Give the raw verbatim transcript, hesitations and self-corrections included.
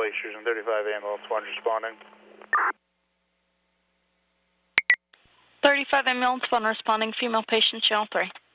Glaciers and thirty-five ambulance one responding. thirty-five ambulance one responding, female patient, channel three.